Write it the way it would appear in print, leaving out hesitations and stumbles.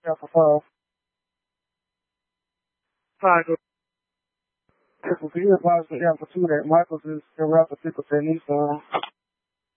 Yeah, for 5. Five. Triple, can you advise me, yeah, for 2 that Michael's is in route to pick up that Nissan?